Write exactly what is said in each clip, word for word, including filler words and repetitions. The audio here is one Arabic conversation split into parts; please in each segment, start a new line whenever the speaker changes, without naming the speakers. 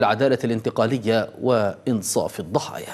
العدالة الانتقالية وإنصاف الضحايا.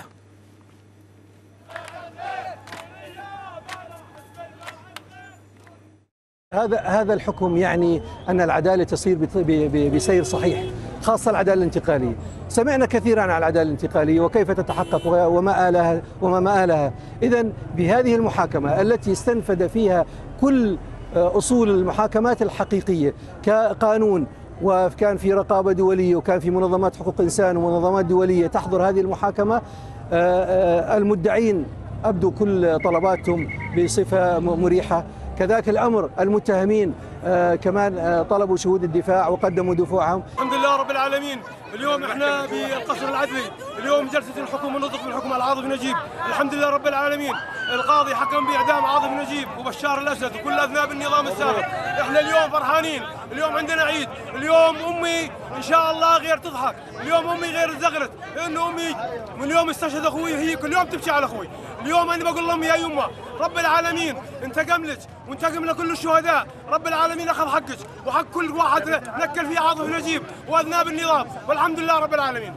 هذا هذا الحكم يعني أن العدالة تصير بسير صحيح، خاصة العدالة الانتقالية. سمعنا كثيرا عن العدالة الانتقالية وكيف تتحقق وما آلها وما مآلها. إذن بهذه المحاكمة التي استنفد فيها كل أصول المحاكمات الحقيقية كقانون، وكان في رقابة دولية وكان في منظمات حقوق إنسان ومنظمات دولية تحضر هذه المحاكمة، المدعين أبدوا كل طلباتهم بصفة مريحة، كذاك الأمر المتهمين آه كمان آه طلبوا شهود الدفاع وقدموا دفوعهم.
الحمد لله رب العالمين. اليوم احنا بالقصر العدلي، اليوم جلسة الحكم ونطق بالحكم على عاطف نجيب. الحمد لله رب العالمين. القاضي حكم بإعدام عاطف نجيب وبشار الأسد وكل أذناب النظام السابق. احنا اليوم فرحانين، اليوم عندنا عيد، اليوم أمي إن شاء الله غير تضحك، اليوم أمي غير زغرت، لأنه أمي من يوم استشهد أخوي هي كل يوم تبكي على أخوي. اليوم أنا بقول لأمي يا يمه رب العالمين انتقم لك وانتقم لكل الشهداء، رب العالمين أخذ حقك وحق كل واحد نكل فيه عاطف نجيب وأذناب النظام، والحمد لله رب العالمين.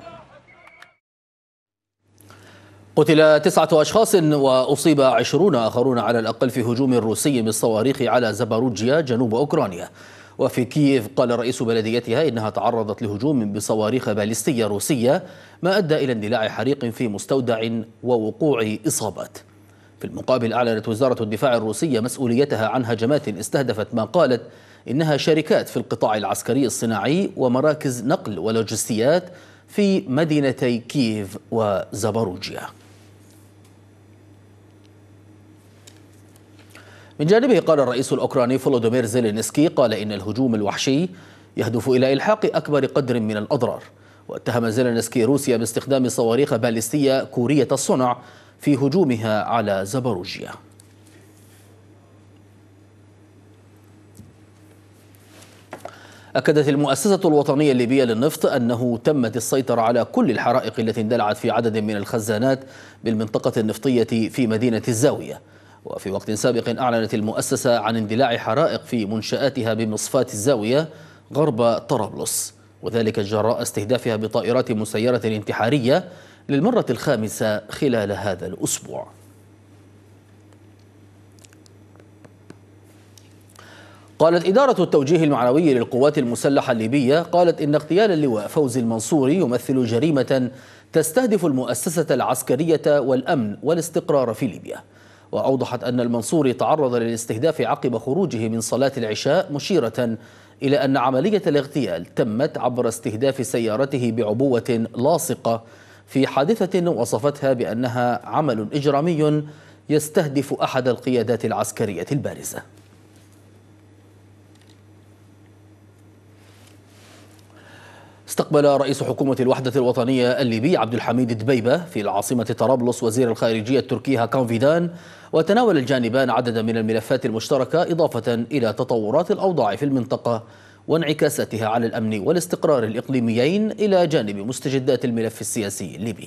قتل تسعة أشخاص وأصيب عشرون آخرون على الأقل في هجوم روسي بالصواريخ على زاباروجيا جنوب أوكرانيا. وفي كييف قال رئيس بلديتها إنها تعرضت لهجوم بصواريخ باليستية روسية ما أدى إلى اندلاع حريق في مستودع ووقوع إصابات. في المقابل أعلنت وزارة الدفاع الروسية مسؤوليتها عن هجمات استهدفت ما قالت إنها شركات في القطاع العسكري الصناعي ومراكز نقل ولوجستيات في مدينتي كييف وزاباروجيا. من جانبه قال الرئيس الأوكراني فولودومير زيلينسكي قال إن الهجوم الوحشي يهدف إلى إلحاق أكبر قدر من الأضرار. واتهم زيلينسكي روسيا باستخدام صواريخ باليستية كورية الصنع في هجومها على زاباروجيا. أكدت المؤسسة الوطنية الليبية للنفط أنه تمت السيطرة على كل الحرائق التي اندلعت في عدد من الخزانات بالمنطقة النفطية في مدينة الزاوية. وفي وقت سابق أعلنت المؤسسة عن اندلاع حرائق في منشآتها بمصفاة الزاوية غرب طرابلس، وذلك جراء استهدافها بطائرات مسيرة انتحارية للمرة الخامسة خلال هذا الأسبوع. قالت إدارة التوجيه المعنوي للقوات المسلحة الليبية قالت إن اغتيال اللواء فوزي المنصوري يمثل جريمة تستهدف المؤسسة العسكرية والأمن والاستقرار في ليبيا. وأوضحت أن المنصوري تعرض للاستهداف عقب خروجه من صلاة العشاء، مشيرة إلى أن عملية الاغتيال تمت عبر استهداف سيارته بعبوة لاصقة في حادثة وصفتها بأنها عمل إجرامي يستهدف أحد القيادات العسكرية البارزة. استقبل رئيس حكومة الوحدة الوطنية الليبي عبد الحميد دبيبة في العاصمة طرابلس وزير الخارجية التركي هاكان فيدان، وتناول الجانبان عددا من الملفات المشتركة إضافة إلى تطورات الأوضاع في المنطقة وانعكاساتها على الأمن والاستقرار الإقليميين إلى جانب مستجدات الملف السياسي الليبي.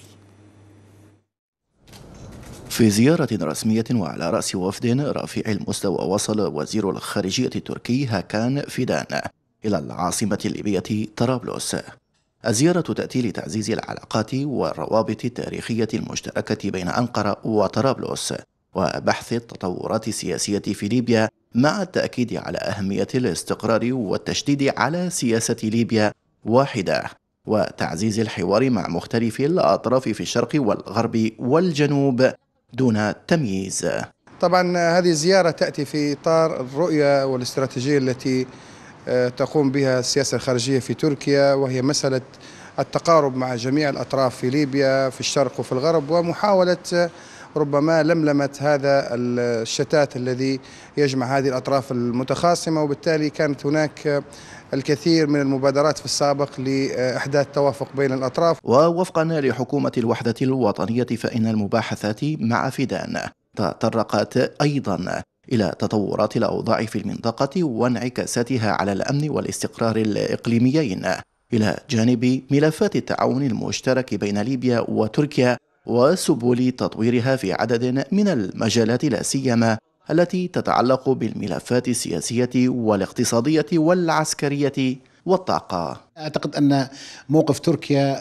في زيارة رسمية وعلى رأس وفد رفيع المستوى، وصل وزير الخارجية التركي هاكان فيدان إلى العاصمة الليبية طرابلس. الزيارة تأتي لتعزيز العلاقات والروابط التاريخية المشتركة بين أنقرة وطرابلس وبحث التطورات السياسية في ليبيا، مع التأكيد على أهمية الاستقرار والتشديد على سياسة ليبيا واحدة، وتعزيز الحوار مع مختلف الأطراف في الشرق والغرب والجنوب دون تمييز.
طبعا هذه الزيارة تأتي في إطار الرؤية والاستراتيجية التي تقوم بها السياسة الخارجية في تركيا، وهي مسألة التقارب مع جميع الأطراف في ليبيا في الشرق وفي الغرب، ومحاولة ربما لملمة هذا الشتات الذي يجمع هذه الأطراف المتخاصمة. وبالتالي كانت هناك الكثير من المبادرات في السابق لإحداث توافق بين الأطراف.
ووفقا لحكومة الوحدة الوطنية فإن المباحثات مع فيدان تطرقت أيضا إلى تطورات الأوضاع في المنطقة وانعكاساتها على الأمن والاستقرار الإقليميين، إلى جانب ملفات التعاون المشترك بين ليبيا وتركيا وسبل تطويرها في عدد من المجالات، لا سيما التي تتعلق بالملفات السياسية والاقتصادية والعسكرية والطاقة.
أعتقد أن موقف تركيا